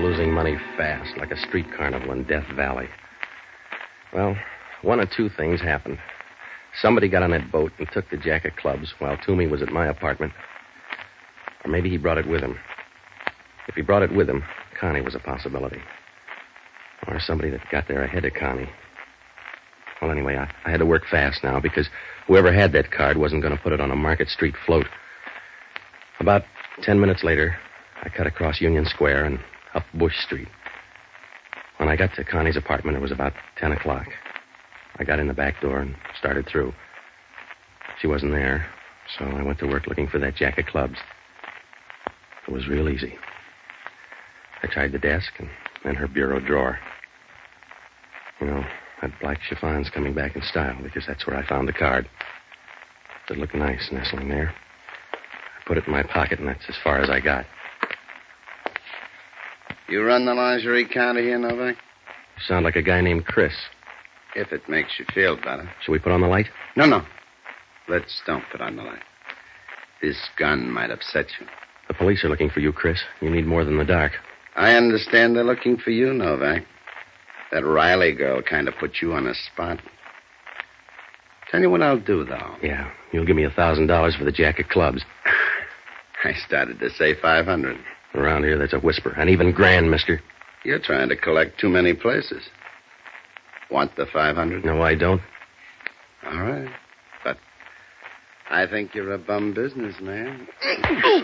losing money fast, like a street carnival in Death Valley. Well, one of two things happened. Somebody got on that boat and took the jack of clubs while Toomey was at my apartment. Or maybe he brought it with him. If he brought it with him, Connie was a possibility. Or somebody that got there ahead of Connie. Well, anyway, I had to work fast now because whoever had that card wasn't going to put it on a Market Street float. About 10 minutes later, I cut across Union Square and up Bush Street. When I got to Connie's apartment, it was about 10 o'clock. I got in the back door and started through. She wasn't there, so I went to work looking for that jack of clubs. It was real easy. I tried the desk and then her bureau drawer. You know, that black chiffon's coming back in style because that's where I found the card. It looked nice nestling there. I put it in my pocket, and that's as far as I got. You run the lingerie counter here, Novak? You sound like a guy named Chris. If it makes you feel better. Should we put on the light? No. Let's don't put on the light. This gun might upset you. The police are looking for you, Chris. You need more than the dark. I understand they're looking for you, Novak. That Riley girl kind of put you on a spot. Tell you what I'll do, though. Yeah, you'll give me $1,000 for the jack of clubs. I started to say 500. Around here, that's a whisper. And even grand, mister. You're trying to collect too many places. Want the 500? No, I don't. All right. But I think you're a bum businessman.